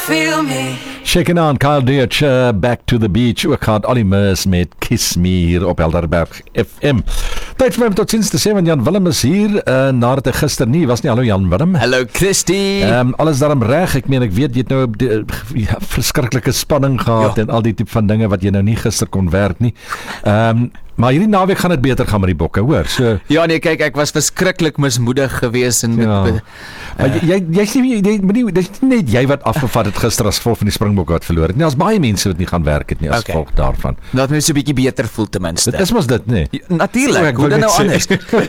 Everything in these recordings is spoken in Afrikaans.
feel me. Shaking on, Kyle Deutsch, Back to the Beach. Ook gaat Ollie Murs met Kiss Me hier op Helderberg FM. Tyd vir my tot ziens te sê, want Jan Willem is hier, nadat hy gister nie was nie. Hallo Jan Willem. Hallo Christy. Alles daarom reg, ek meen, ek weet, jy het nou verskriklike spanning gehad en al die tipe van dinge wat jy nou nie gister kon werk nie. Maar hierdie naweek gaan dit beter gaan met die bokke, hoor. So, ja nee, kyk, ek was verskriklik mismoedig geweest en jy's nie net jy wat afgevat het gister as gevolg van die Springbokke wat verloor het. Nee, as baie mense wat nie gaan werk het nie as gevolg daarvan. Laat my so 'n bietjie beter voel ten minste. Dit is mos dit, nee. Ja, natuurlik, hoe dan nou anders?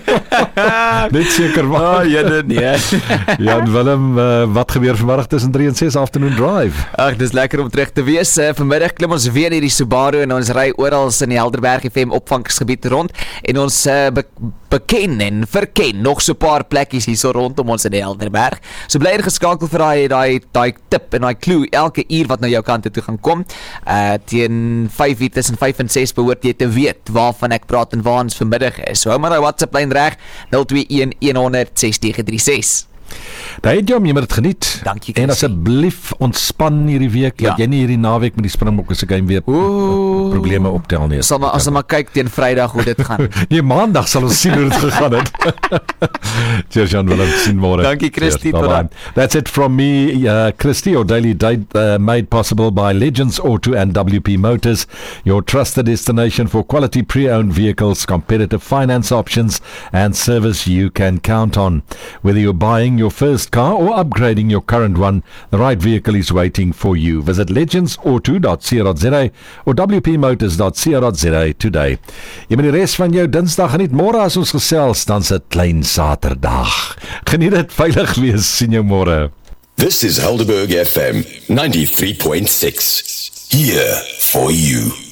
Net seker maar. Nee. Jan Willem, wat gebeur vanmiddag tussen 3 en 6 afternoon drive? Ag, dis lekker om terug te wees. Vanmiddag klim ons weer in die Subaru en ons ry oral in die Helderberg FM opvangsgebied rond en ons beken en verken nog so 'n paar plekkies hier so rondom ons in die Helderberg. So bly geskakel vir daai tip en daai clue elke uur wat na jou kant toe gaan kom. Teen 5 uur tussen 5 en 6 behoort jy te weet waarvan ek praat en waar ons vanmiddag is. So hou maar daai WhatsApp lyn reg 021 100 6936. Daar het jy om, jy moet het geniet. Dankie, en asseblief ontspan hierdie week, dat jy nie hierdie naweek met die Springbokke se game weer probleme optel nie. As ons maar kyk teen Vrydag hoe dit gaan. Nee, Maandag sal ons sien hoe dit gegaan het. Cheers Jan Willem, sien môre. Dankie Christy. That's it from me, Christy, your daily date made possible by Legends Auto and WP Motors, your trusted destination for quality pre-owned vehicles, competitive finance options and service you can count on. Whether you're buying your first car or upgrading your current one, the right vehicle is waiting for you. Visit legendsauto.co.za or wpmotors.co.za today. Jy moet die res van jou Dinsdag geniet. Môre as ons gesels, dan se klein Saterdag. Geniet dit, veilig wees, sien jou môre. This is Helderberg FM 93.6. Here for you.